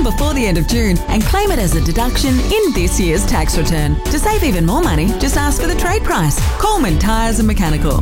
before the end of June and claim it as a deduction in this year's tax return. To save even more money, just ask for the trade price. Coleman Tyres and Mechanical.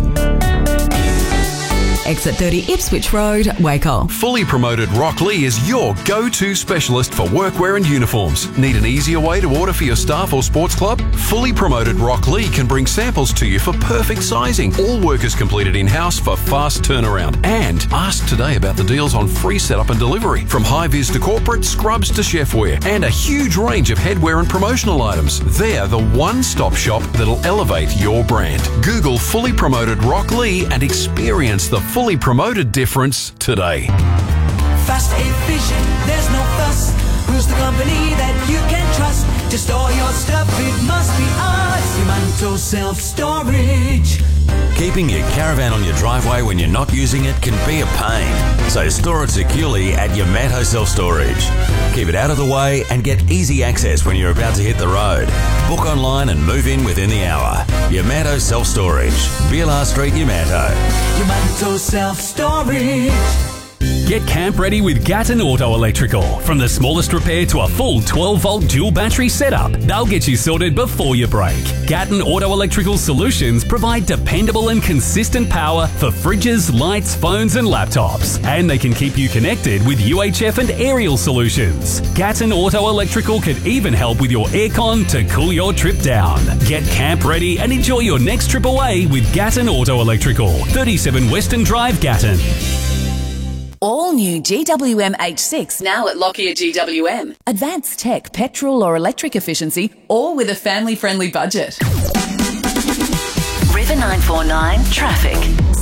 Exit 30 Ipswich Road, Waco. Fully Promoted Rockley is your go-to specialist for workwear and uniforms. Need an easier way to order for your staff or sports club? Fully Promoted Rockley can bring samples to you for perfect sizing. All work is completed in-house for fast turnaround. And ask today about the deals on free setup and delivery. From high-vis to corporate, scrubs to chefware, and a huge range of headwear and promotional items. They're the one-stop shop that'll elevate your brand. Google Fully Promoted Rockley and experience the Fully Promoted difference today. Fast, efficient, there's no fuss. Who's the company that you can trust? To store your stuff, it must be us. Yamato Self-Storage. Keeping your caravan on your driveway when you're not using it can be a pain. So store it securely at Yamato Self-Storage. Keep it out of the way and get easy access when you're about to hit the road. Book online and move in within the hour. Yamato Self-Storage. BLR Street, Yamato. Yamato Self-Storage. Get camp ready with Gatton Auto Electrical. From the smallest repair to a full 12-volt dual battery setup, they'll get you sorted before you break. Gatton Auto Electrical solutions provide dependable and consistent power for fridges, lights, phones and laptops. And they can keep you connected with UHF and aerial solutions. Gatton Auto Electrical can even help with your aircon to cool your trip down. Get camp ready and enjoy your next trip away with Gatton Auto Electrical. 37 Western Drive, Gatton. All new GWM H6 now at Lockyer GWM. Advanced tech, petrol or electric efficiency, all with a family-friendly budget. River 949 traffic.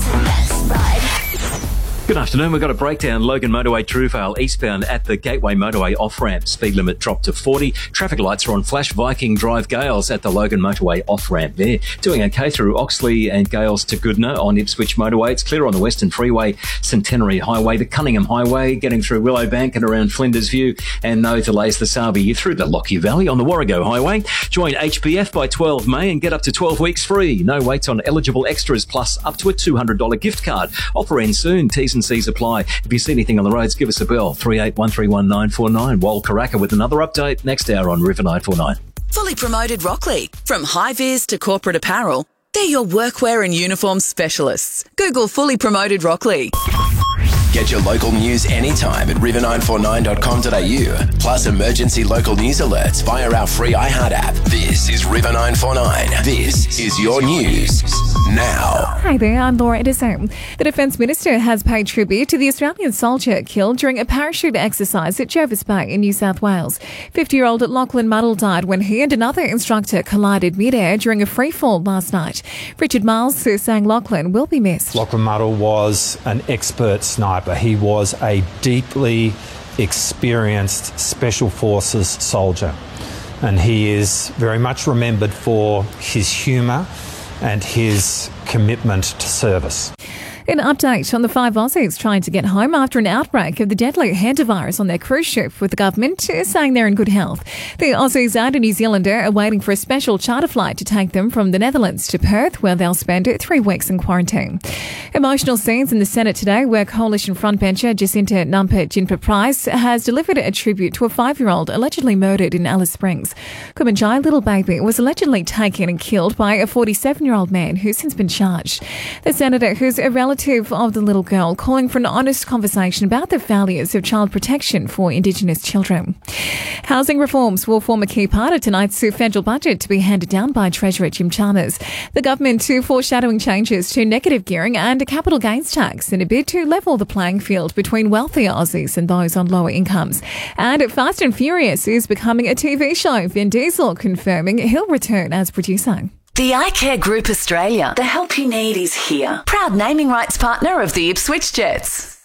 Good afternoon. We've got a breakdown. Logan Motorway, Truevale eastbound at the Gateway Motorway off-ramp. Speed limit dropped to 40. Traffic lights are on flash. Viking Drive Gales at the Logan Motorway off-ramp there. Doing okay through Oxley and Gales to Goodna on Ipswich Motorway. It's clear on the Western Freeway, Centenary Highway, the Cunningham Highway, getting through Willowbank and around Flinders View, and no delays the Sarby through the Lockyer Valley on the Warrego Highway. Join HBF by 12 May and get up to 12 weeks free. No waits on eligible extras plus up to a $200 gift card. Offer ends soon. T's and C's apply. If you see anything on the roads, give us a bell. 38131949. Wal Karaka with another update next hour on River 949. Fully Promoted Rockley. From high-vis to corporate apparel, they're your workwear and uniform specialists. Google Fully Promoted Rockley. Get your local news anytime at river949.com.au. Plus emergency local news alerts via our free iHeart app. This is River 949. This is your news now. Hi there, I'm Laura Edison. The Defence Minister has paid tribute to the Australian soldier killed during a parachute exercise at Jervis Bay in New South Wales. 50-year-old Lachlan Muddle died when he and another instructor collided mid-air during a free fall last night. Richard Miles saying Lachlan will be missed. Lachlan Muddle was an expert sniper. He was a deeply experienced Special Forces soldier, and he is very much remembered for his humour and his commitment to service. An update on the 5 Aussies trying to get home after an outbreak of the deadly hantavirus on their cruise ship, with the government saying they're in good health. The Aussies and a New Zealander are waiting for a special charter flight to take them from the Netherlands to Perth, where they'll spend 3 weeks in quarantine. Emotional scenes in the Senate today, where Coalition frontbencher Jacinta Nampijinpa-Price has delivered a tribute to a 5-year-old allegedly murdered in Alice Springs. Kumanjai little baby was allegedly taken and killed by a 47-year-old man who's since been charged. The senator, who's a relative of the little girl, calling for an honest conversation about the values of child protection for Indigenous children. Housing reforms will form a key part of tonight's federal budget to be handed down by Treasurer Jim Chalmers. The government foreshadowing changes to negative gearing and a capital gains tax in a bid to level the playing field between wealthier Aussies and those on lower incomes. And Fast and Furious is becoming a TV show, Vin Diesel confirming he'll return as producer. The iCare Group Australia. The help you need is here. Proud naming rights partner of the Ipswich Jets.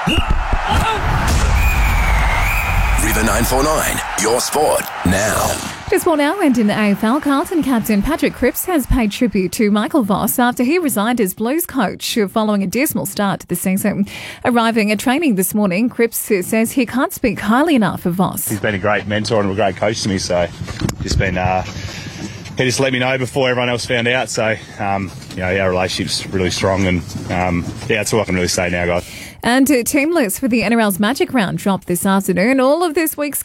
River 949, your sport now. To sport now, and in the AFL, Carlton captain Patrick Cripps has paid tribute to Michael Voss after he resigned as Blues coach following a dismal start to the season. Arriving at training this morning, Cripps says he can't speak highly enough of Voss. He's been a great mentor and a great coach to me, so just been... He just let me know before everyone else found out. So, our relationship's really strong, and that's all I can really say now, guys. And team lists for the NRL's Magic Round dropped this afternoon. All of this week's